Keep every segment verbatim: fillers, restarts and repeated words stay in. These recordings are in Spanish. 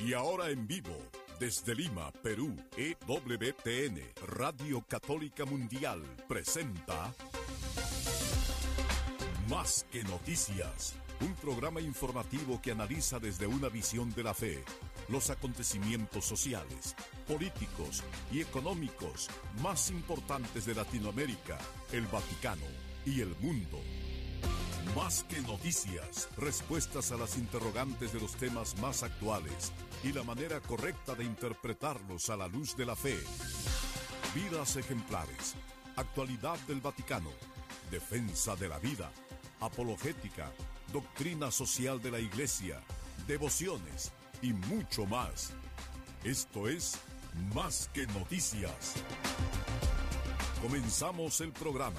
Y ahora en vivo, desde Lima, Perú, E W T N, Radio Católica Mundial, presenta Más que Noticias, un programa informativo que analiza desde una visión de la fe los acontecimientos sociales, políticos y económicos más importantes de Latinoamérica, el Vaticano y el mundo. Más que noticias, respuestas a las interrogantes de los temas más actuales y la manera correcta de interpretarlos a la luz de la fe. Vidas ejemplares, actualidad del Vaticano, defensa de la vida, apologética, doctrina social de la Iglesia, devociones y mucho más. Esto es Más que Noticias. Comenzamos el programa.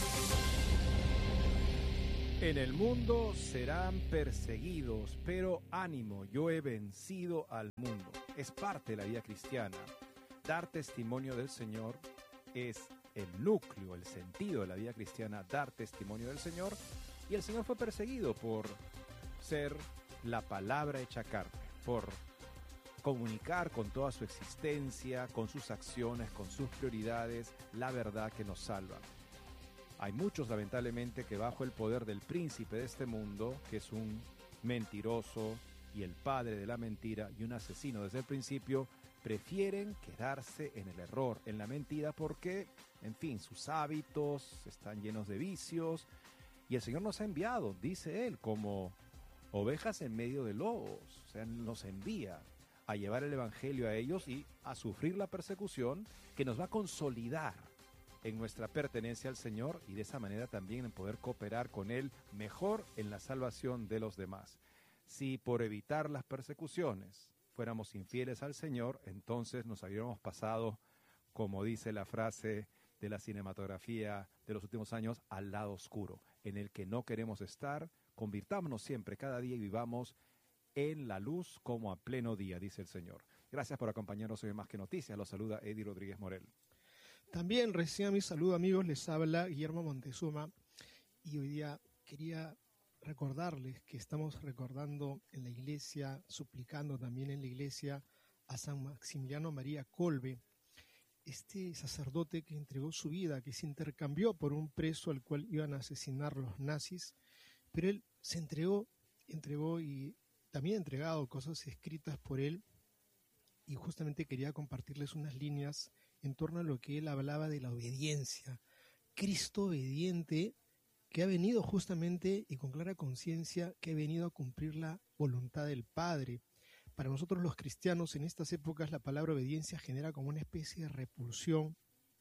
En el mundo serán perseguidos, pero ánimo, yo he vencido al mundo. Es parte de la vida cristiana. Dar testimonio del Señor es el núcleo, el sentido de la vida cristiana, dar testimonio del Señor. Y el Señor fue perseguido por ser la palabra hecha carne, por comunicar con toda su existencia, con sus acciones, con sus prioridades, la verdad que nos salva. Hay muchos, lamentablemente, que bajo el poder del príncipe de este mundo, que es un mentiroso y el padre de la mentira y un asesino desde el principio, prefieren quedarse en el error, en la mentira, porque, en fin, sus hábitos están llenos de vicios. Y el Señor nos ha enviado, dice Él, como ovejas en medio de lobos. O sea, nos envía a llevar el evangelio a ellos y a sufrir la persecución que nos va a consolidar en nuestra pertenencia al Señor y de esa manera también en poder cooperar con Él mejor en la salvación de los demás. Si por evitar las persecuciones fuéramos infieles al Señor, entonces nos habríamos pasado, como dice la frase de la cinematografía de los últimos años, al lado oscuro, en el que no queremos estar. Convirtámonos siempre, cada día, y vivamos en la luz como a pleno día, dice el Señor. Gracias por acompañarnos hoy en Más que Noticias. Los saluda Eddie Rodríguez Morel. También recién mi saludo, amigos, les habla Guillermo Montezuma, y hoy día quería recordarles que estamos recordando en la iglesia, suplicando también en la iglesia a San Maximiliano María Kolbe, este sacerdote que entregó su vida, que se intercambió por un preso al cual iban a asesinar los nazis, pero él se entregó, entregó y también ha entregado cosas escritas por él, y justamente quería compartirles unas líneas en torno a lo que él hablaba de la obediencia. Cristo obediente, que ha venido justamente y con clara conciencia, que ha venido a cumplir la voluntad del Padre. Para nosotros los cristianos en estas épocas la palabra obediencia genera como una especie de repulsión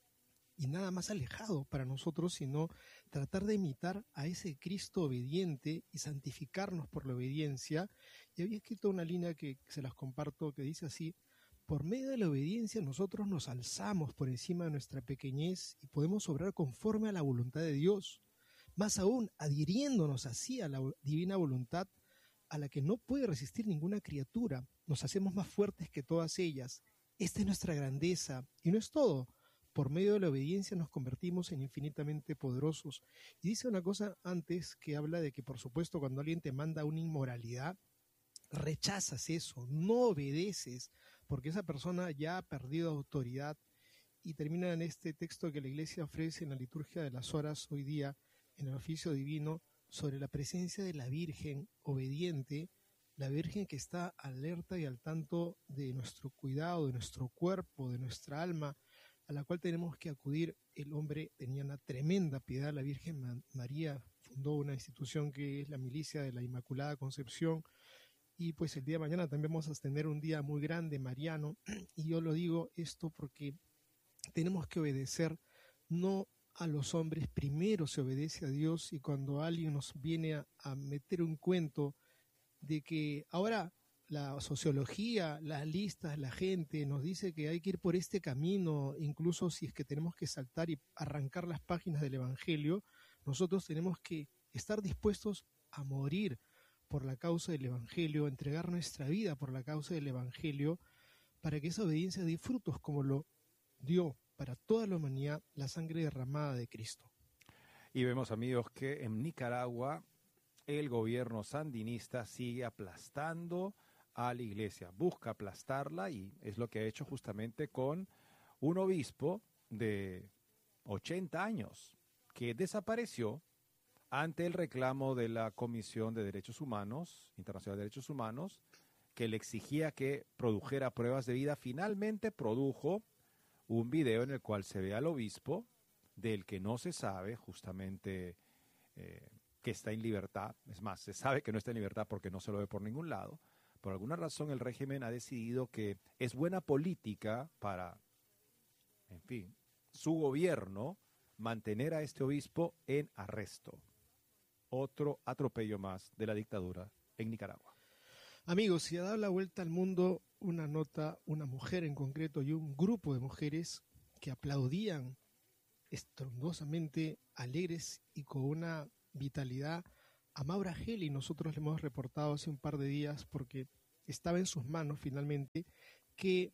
y nada más alejado para nosotros, sino tratar de imitar a ese Cristo obediente y santificarnos por la obediencia. Y había escrito una línea que se las comparto que dice así: por medio de la obediencia nosotros nos alzamos por encima de nuestra pequeñez y podemos obrar conforme a la voluntad de Dios. Más aún, adhiriéndonos así a la divina voluntad, a la que no puede resistir ninguna criatura, nos hacemos más fuertes que todas ellas. Esta es nuestra grandeza, y no es todo. Por medio de la obediencia nos convertimos en infinitamente poderosos. Y dice una cosa antes que habla de que, por supuesto, cuando alguien te manda una inmoralidad, rechazas eso, no obedeces, porque esa persona ya ha perdido autoridad. Y termina en este texto que la Iglesia ofrece en la liturgia de las horas hoy día, en el oficio divino, sobre la presencia de la Virgen obediente, la Virgen que está alerta y al tanto de nuestro cuidado, de nuestro cuerpo, de nuestra alma, a la cual tenemos que acudir. El hombre tenía una tremenda piedad. La Virgen María fundó una institución que es la Milicia de la Inmaculada Concepción, y pues el día de mañana también vamos a tener un día muy grande mariano, y yo lo digo esto porque tenemos que obedecer no a los hombres, primero se obedece a Dios. Y cuando alguien nos viene a, a meter un cuento de que ahora la sociología, las listas, la gente nos dice que hay que ir por este camino, incluso si es que tenemos que saltar y arrancar las páginas del Evangelio, nosotros tenemos que estar dispuestos a morir por la causa del Evangelio, entregar nuestra vida por la causa del Evangelio, para que esa obediencia dé frutos como lo dio para toda la humanidad la sangre derramada de Cristo. Y vemos, amigos, que en Nicaragua el gobierno sandinista sigue aplastando a la iglesia, busca aplastarla y es lo que ha hecho justamente con un obispo de ochenta años que desapareció ante el reclamo de la Comisión de Derechos Humanos, Internacional de Derechos Humanos, que le exigía que produjera pruebas de vida. Finalmente produjo un video en el cual se ve al obispo, del que no se sabe justamente eh, que está en libertad. Es más, se sabe que no está en libertad porque no se lo ve por ningún lado. Por alguna razón el régimen ha decidido que es buena política para, en fin, su gobierno mantener a este obispo en arresto. Otro atropello más de la dictadura en Nicaragua. Amigos, si ha dado la vuelta al mundo una nota, una mujer en concreto y un grupo de mujeres que aplaudían estrondosamente, alegres y con una vitalidad a Maura Geli. Nosotros le hemos reportado hace un par de días porque estaba en sus manos finalmente que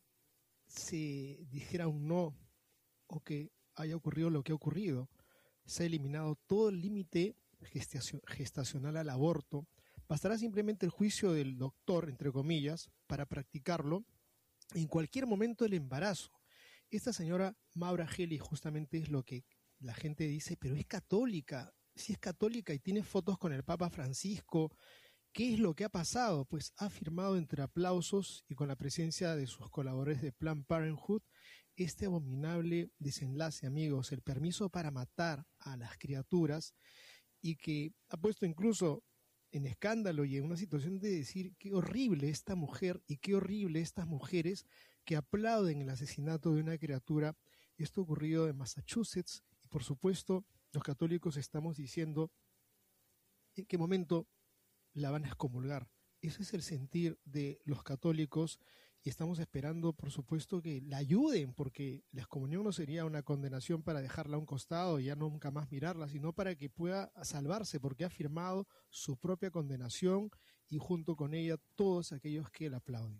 se dijera un no o que haya ocurrido lo que ha ocurrido. Se ha eliminado todo el límite gestacional al aborto. Bastará simplemente el juicio del doctor, entre comillas, para practicarlo en cualquier momento del embarazo. Esta señora Maura Geli justamente es lo que la gente dice, pero es católica. Si es católica y tiene fotos con el Papa Francisco, ¿qué es lo que ha pasado? Pues ha firmado entre aplausos y con la presencia de sus colaboradores de Planned Parenthood este abominable desenlace, amigos, el permiso para matar a las criaturas, y que ha puesto incluso en escándalo y en una situación de decir qué horrible esta mujer y qué horrible estas mujeres que aplauden el asesinato de una criatura. Esto ocurrido en Massachusetts y por supuesto los católicos estamos diciendo en qué momento la van a excomulgar. Ese es el sentir de los católicos y estamos esperando, por supuesto, que la ayuden, porque la excomunión no sería una condenación para dejarla a un costado y ya nunca más mirarla, sino para que pueda salvarse, porque ha firmado su propia condenación y junto con ella todos aquellos que la aplauden.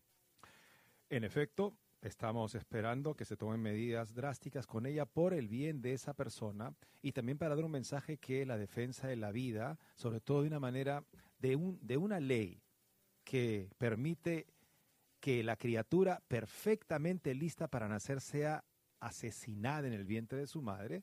En efecto, estamos esperando que se tomen medidas drásticas con ella por el bien de esa persona y también para dar un mensaje que la defensa de la vida, sobre todo de una manera, de, un, de una ley que permite que la criatura perfectamente lista para nacer sea asesinada en el vientre de su madre,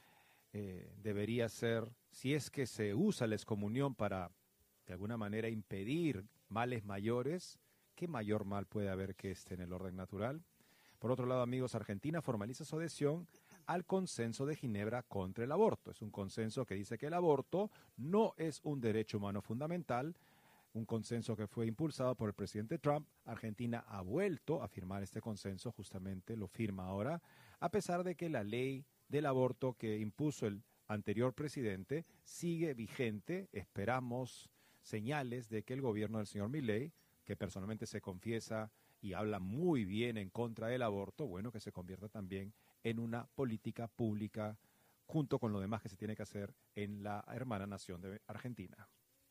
eh, debería ser, si es que se usa la excomunión para de alguna manera impedir males mayores, ¿qué mayor mal puede haber que este en el orden natural? Por otro lado, amigos, Argentina formaliza su adhesión al Consenso de Ginebra contra el aborto. Es un consenso que dice que el aborto no es un derecho humano fundamental, un consenso que fue impulsado por el presidente Trump. Argentina ha vuelto a firmar este consenso, justamente lo firma ahora, a pesar de que la ley del aborto que impuso el anterior presidente sigue vigente. Esperamos señales de que el gobierno del señor Milei, que personalmente se confiesa y habla muy bien en contra del aborto, bueno, que se convierta también en una política pública junto con lo demás que se tiene que hacer en la hermana nación de Argentina.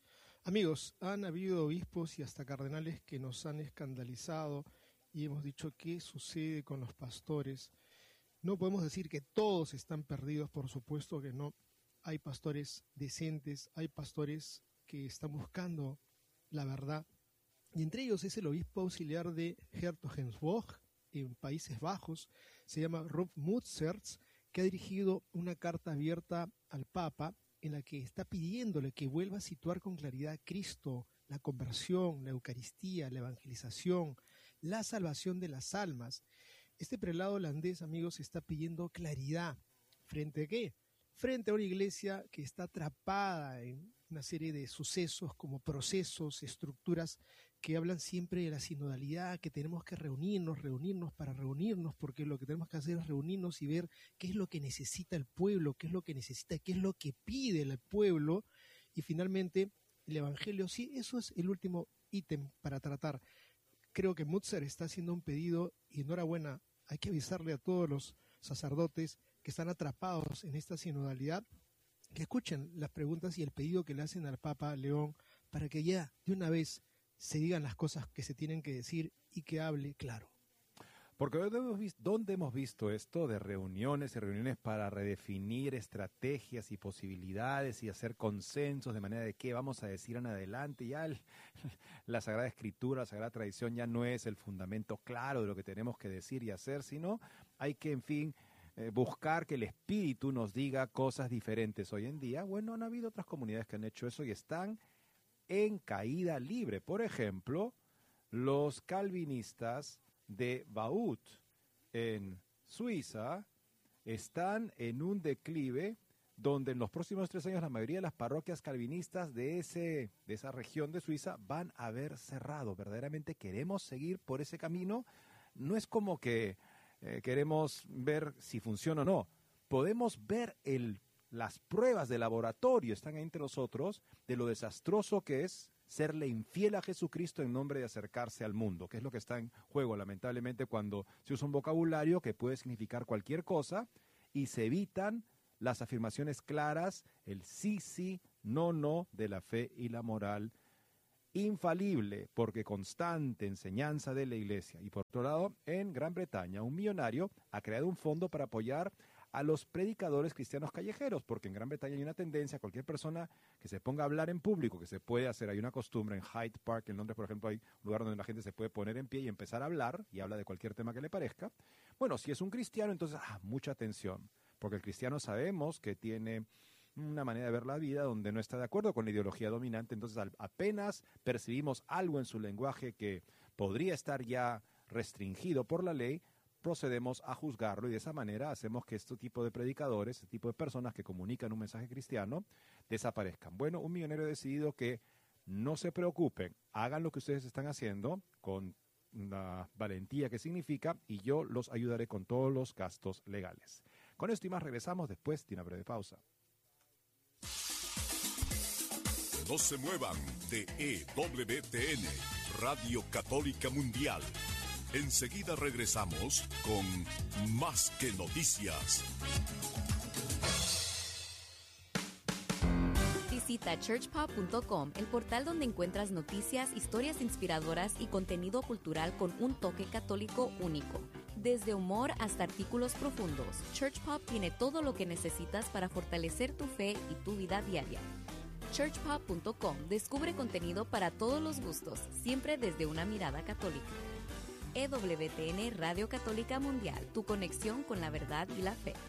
Amigos, han habido obispos y hasta cardenales que nos han escandalizado y hemos dicho qué sucede con los pastores. No podemos decir que todos están perdidos, por supuesto que no. Hay pastores decentes, hay pastores que están buscando la verdad. Y entre ellos es el obispo auxiliar de Hertogenbosch, en Países Bajos, se llama Rob Mutzerts, que ha dirigido una carta abierta al Papa en la que está pidiéndole que vuelva a situar con claridad a Cristo, la conversión, la Eucaristía, la evangelización, la salvación de las almas. Este prelado holandés, amigos, está pidiendo claridad. ¿Frente a qué? Frente a una iglesia que está atrapada en una serie de sucesos como procesos, estructuras que hablan siempre de la sinodalidad, que tenemos que reunirnos, reunirnos para reunirnos, porque lo que tenemos que hacer es reunirnos y ver qué es lo que necesita el pueblo, qué es lo que necesita, qué es lo que pide el pueblo, y finalmente el Evangelio. Sí, eso es el último ítem para tratar. Creo que Mutzer está haciendo un pedido, y enhorabuena, hay que avisarle a todos los sacerdotes que están atrapados en esta sinodalidad, que escuchen las preguntas y el pedido que le hacen al Papa León, para que ya de una vez se digan las cosas que se tienen que decir y que hable claro. Porque ¿dónde hemos, visto, ¿dónde hemos visto esto de reuniones y reuniones para redefinir estrategias y posibilidades y hacer consensos de manera de qué vamos a decir en adelante? Ya el, la Sagrada Escritura, la Sagrada Tradición ya no es el fundamento claro de lo que tenemos que decir y hacer, sino hay que, en fin, eh, buscar que el Espíritu nos diga cosas diferentes hoy en día. Bueno, han habido otras comunidades que han hecho eso y están en caída libre. Por ejemplo, los calvinistas de Vaud en Suiza están en un declive donde en los próximos tres años la mayoría de las parroquias calvinistas de, ese, de esa región de Suiza van a haber cerrado. ¿Verdaderamente queremos seguir por ese camino? No es como que eh, queremos ver si funciona o no. Podemos ver el, las pruebas de laboratorio, están ahí entre nosotros, de lo desastroso que es serle infiel a Jesucristo en nombre de acercarse al mundo, que es lo que está en juego, lamentablemente, cuando se usa un vocabulario que puede significar cualquier cosa y se evitan las afirmaciones claras, el sí, sí, no, no de la fe y la moral infalible, porque constante enseñanza de la Iglesia. Y por otro lado, en Gran Bretaña, un millonario ha creado un fondo para apoyar a los predicadores cristianos callejeros, porque en Gran Bretaña hay una tendencia, cualquier persona que se ponga a hablar en público, que se puede hacer, hay una costumbre en Hyde Park, en Londres, por ejemplo, hay un lugar donde la gente se puede poner en pie y empezar a hablar, y habla de cualquier tema que le parezca. Bueno, si es un cristiano, entonces, ah, mucha atención, porque el cristiano sabemos que tiene una manera de ver la vida donde no está de acuerdo con la ideología dominante, entonces al, apenas percibimos algo en su lenguaje que podría estar ya restringido por la ley, procedemos a juzgarlo y de esa manera hacemos que este tipo de predicadores, este tipo de personas que comunican un mensaje cristiano, desaparezcan. Bueno, un millonario ha decidido que no se preocupen, hagan lo que ustedes están haciendo con la valentía que significa y yo los ayudaré con todos los gastos legales. Con esto y más regresamos después de una breve pausa. No se muevan de E W T N, Radio Católica Mundial. Enseguida regresamos con Más que Noticias. Visita church pop punto com, el portal donde encuentras noticias, historias inspiradoras y contenido cultural con un toque católico único. Desde humor hasta artículos profundos, Church Pop tiene todo lo que necesitas para fortalecer tu fe y tu vida diaria. church pop punto com descubre contenido para todos los gustos, siempre desde una mirada católica. E W T N Radio Católica Mundial, tu conexión con la verdad y la fe.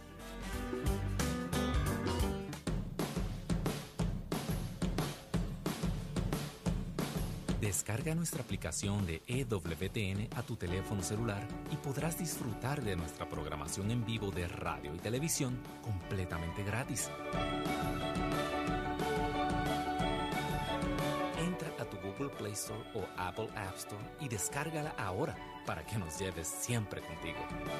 Descarga nuestra aplicación de E W T N a tu teléfono celular y podrás disfrutar de nuestra programación en vivo de radio y televisión completamente gratis. Entra a tu Google Play Store o Apple App Store y descárgala ahora para que nos lleves siempre contigo.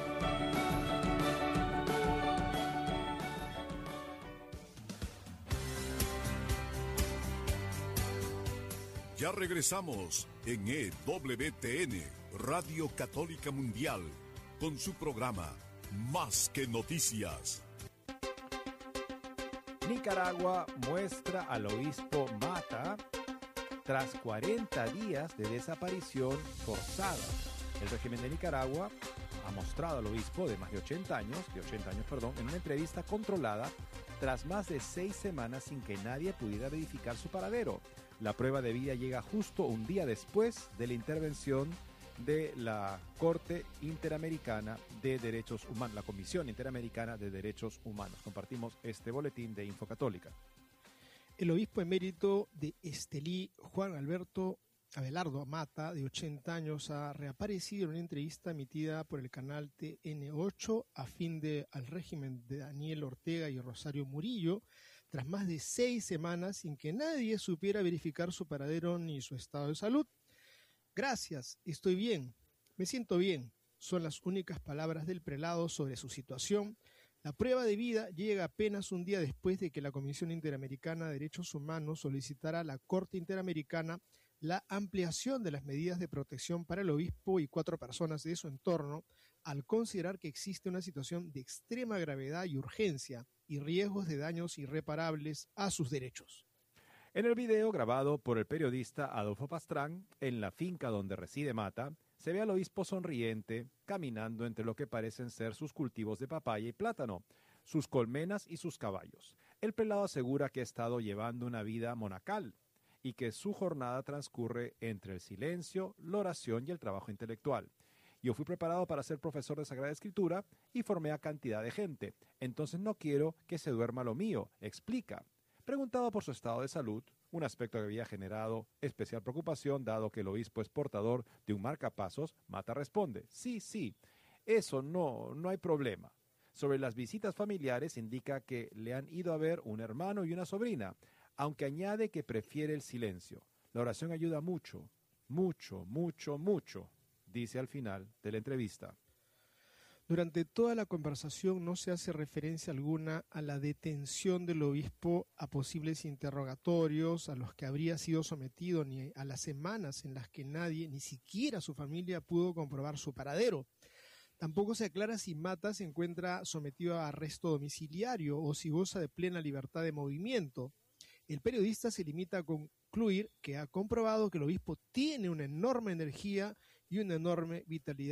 Ya regresamos en E W T N, Radio Católica Mundial, con su programa Más que Noticias. Nicaragua muestra al obispo Mata tras cuarenta días de desaparición forzada. El régimen de Nicaragua ha mostrado al obispo de más de ochenta años, de ochenta años, perdón, en una entrevista controlada tras más de seis semanas sin que nadie pudiera verificar su paradero. La prueba de vida llega justo un día después de la intervención de la Corte Interamericana de Derechos Humanos, la Comisión Interamericana de Derechos Humanos. Compartimos este boletín de Infocatólica. El obispo emérito de Estelí, Juan Alberto Abelardo Mata, de ochenta años, ha reaparecido en una entrevista emitida por el canal T N ocho a fin de al régimen de Daniel Ortega y Rosario Murillo, tras más de seis semanas sin que nadie supiera verificar su paradero ni su estado de salud. Gracias, estoy bien, me siento bien, son las únicas palabras del prelado sobre su situación. La prueba de vida llega apenas un día después de que la Comisión Interamericana de Derechos Humanos solicitara a la Corte Interamericana la ampliación de las medidas de protección para el obispo y cuatro personas de su entorno, al considerar que existe una situación de extrema gravedad y urgencia y riesgos de daños irreparables a sus derechos. En el video grabado por el periodista Adolfo Pastrán, en la finca donde reside Mata, Se ve al obispo sonriente, caminando entre lo que parecen ser sus cultivos de papaya y plátano, sus colmenas y sus caballos. El prelado asegura que ha estado llevando una vida monacal y que su jornada transcurre entre el silencio, la oración y el trabajo intelectual. Yo fui preparado para ser profesor de Sagrada Escritura y formé a cantidad de gente. Entonces no quiero que se duerma lo mío, explica. Preguntado por su estado de salud, un aspecto que había generado especial preocupación dado que el obispo es portador de un marcapasos, Mata responde, sí, sí, eso no, no hay problema. Sobre las visitas familiares indica que le han ido a ver un hermano y una sobrina, aunque añade que prefiere el silencio. La oración ayuda mucho, mucho, mucho, mucho, dice al final de la entrevista. Durante toda la conversación no se hace referencia alguna a la detención del obispo, a posibles interrogatorios a los que habría sido sometido, ni a las semanas en las que nadie, ni siquiera su familia, pudo comprobar su paradero. Tampoco se aclara si Mata se encuentra sometido a arresto domiciliario o si goza de plena libertad de movimiento. El periodista se limita a concluir que ha comprobado que el obispo tiene una enorme energía y una enorme vitalidad